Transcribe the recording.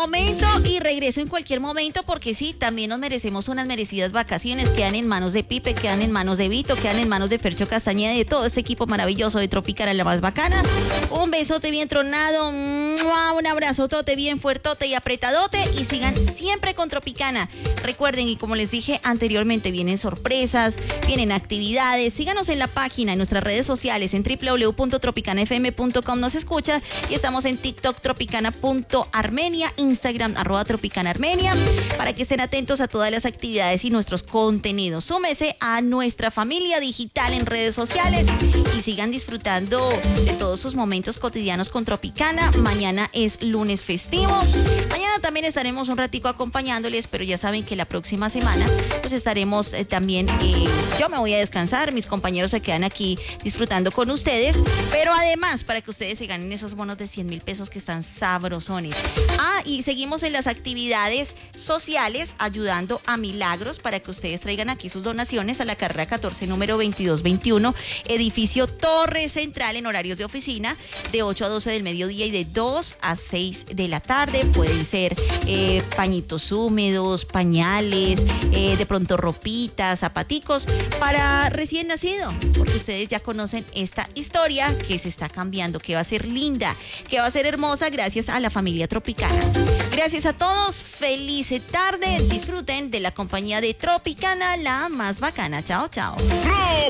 momento y regreso en cualquier momento porque sí, también nos merecemos unas merecidas vacaciones. Quedan en manos de Pipe, quedan en manos de Vito, quedan en manos de Fercho Castañeda y de todo este equipo maravilloso de Tropicana, la más bacana. Un besote bien tronado, un abrazotote bien fuertote y apretadote y sigan siempre con Tropicana. Recuerden, y como les dije anteriormente, vienen sorpresas, vienen actividades. Síganos en la página, en nuestras redes sociales, en www.tropicanafm.com nos escucha y estamos en TikTok tropicana.armenia, Instagram @tropicanaarmenia, para que estén atentos a todas las actividades y nuestros contenidos. Súmese a nuestra familia digital en redes sociales y sigan disfrutando de todos sus momentos cotidianos con Tropicana. Mañana es lunes festivo. Mañana también estaremos un ratico acompañándoles, pero ya saben que la próxima semana pues estaremos también, yo me voy a descansar, mis compañeros se quedan aquí disfrutando con ustedes, pero además para que ustedes se ganen esos bonos de 100,000 pesos que están sabrosones. Y seguimos en las actividades sociales ayudando a Milagros para que ustedes traigan aquí sus donaciones a la carrera 14, número 2221, edificio Torre Central, en horarios de oficina de 8 a 12 del mediodía y de 2 a 6 de la tarde. Pueden ser pañitos húmedos, pañales, de pronto ropitas, zapaticos para recién nacido, porque ustedes ya conocen esta historia que se está cambiando, que va a ser linda, que va a ser hermosa gracias a la familia Tropicana. Gracias a todos, feliz tarde, disfruten de la compañía de Tropicana, la más bacana. Chao, chao.